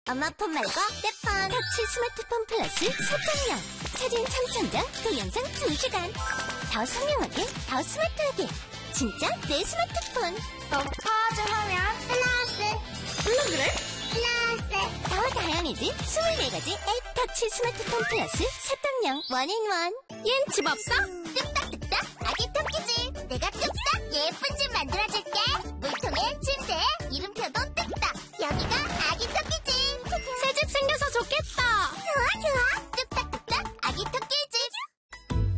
엄마 폰 말고 내 폰. 터치 스마트폰 플러스 소통력. 사진 3,000장, 동영상 2시간. 더 선명하게, 더 스마트하게. 진짜 내 스마트폰. 터즈 하면 플러스. 그래? 플러스. 더 다양해진 24가지 앱. 터치 스마트폰 플러스 소통력 원인원. 얜 집 없어? 뚝딱뚝딱 아기 토끼집. 내가 뚝딱 예쁜 집 만들어줄게.